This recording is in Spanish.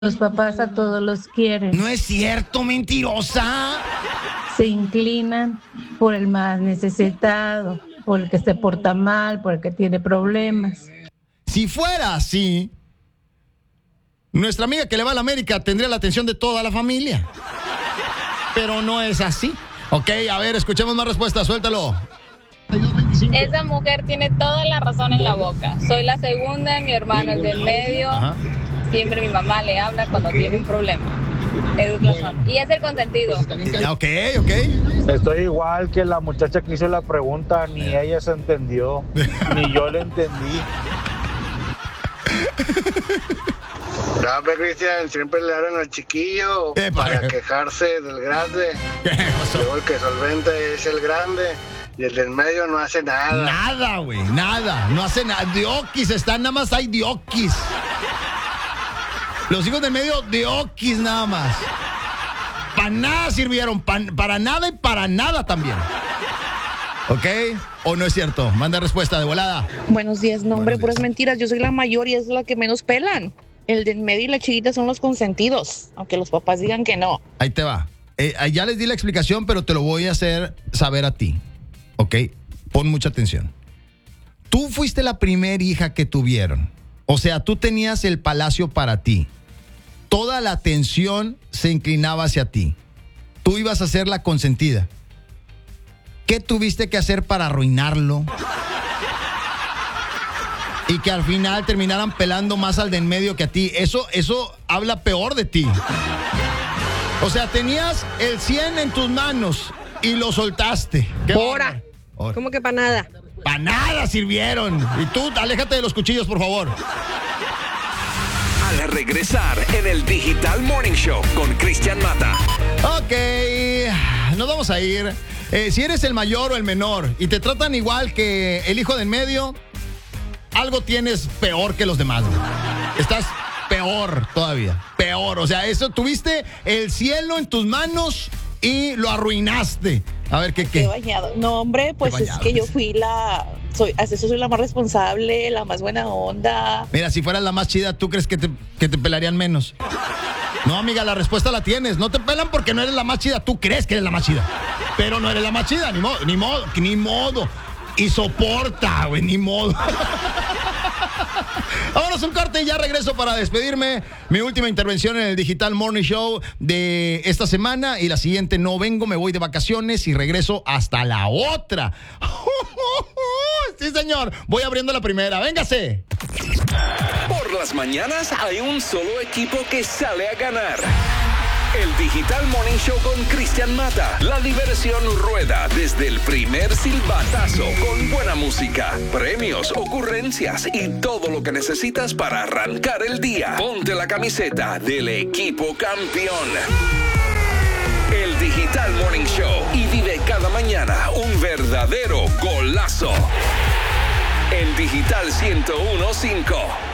Los papás a todos los quieren. No es cierto, mentirosa. Se inclinan por el más necesitado, por el que se porta mal, por el que tiene problemas. Si fuera así, nuestra amiga que le va a la América tendría la atención de toda la familia. Pero no es así. Ok, a ver, escuchemos más respuestas, suéltalo. Esa mujer tiene toda la razón en la boca. Soy la segunda, mi hermano es del medio. Ajá. Siempre mi mamá le habla cuando tiene un problema. Y es el consentido. Ok. Estoy igual que la muchacha que hizo la pregunta, ni ella se entendió, ni yo le entendí. Hombre, Cristian, siempre le hablan al chiquillo para quejarse del grande. Luego el que solvente es el grande y el del medio no hace nada. Nada, güey, nada. No hace nada. Dioquis están, nada más hay dioquis. Los hijos del medio, dioquis nada más. Para nada sirvieron, para nada y para nada también. ¿Ok? ¿O no es cierto? Manda respuesta de volada. Buenos días, no, hombre, puras mentiras. Yo soy la mayor y es la que menos pelan. El del medio y la chiquita son los consentidos, aunque los papás digan que no. Ahí te va. Ya les di la explicación, pero te lo voy a hacer saber a ti. ¿Ok? Pon mucha atención. Tú fuiste la primera hija que tuvieron. O sea, tú tenías el palacio para ti. Toda la atención se inclinaba hacia ti. Tú ibas a ser la consentida. ¿Qué tuviste que hacer para arruinarlo? Y que al final terminaran pelando más al de en medio que a ti. Eso habla peor de ti. O sea, tenías el 100 en tus manos y lo soltaste. ¡Hora! ¿Cómo que para nada? Para nada sirvieron. Y tú, aléjate de los cuchillos, por favor. Al regresar en el Digital Morning Show con Cristian Mata. Ok, nos vamos a ir. Si eres el mayor o el menor y te tratan igual que el hijo del medio, algo tienes peor que los demás. Estás peor todavía. Peor. O sea, eso tuviste el cielo en tus manos y lo arruinaste. A ver, ¿qué? Qué bañado. No, hombre, pues es que yo fui soy la más responsable, la más buena onda. Mira, si fueras la más chida, ¿tú crees que te pelarían menos? No, amiga, la respuesta la tienes. No te pelan porque no eres la más chida. Tú crees que eres la más chida, pero no eres la más chida. Ni modo. Y soporta, güey, ni modo. Vámonos un corte y ya regreso para despedirme. Mi última intervención en el Digital Morning Show de esta semana. Y la siguiente no vengo, me voy de vacaciones y regreso hasta la otra. Sí, señor. Voy abriendo la primera. ¡Véngase! Por las mañanas hay un solo equipo que sale a ganar. El Digital Morning Show con Cristian Mata. La diversión rueda desde el primer silbatazo con buena música, premios, ocurrencias y todo lo que necesitas para arrancar el día. Ponte la camiseta del equipo campeón. El Digital Morning Show y vive cada mañana un verdadero golazo. En Digital 101.5.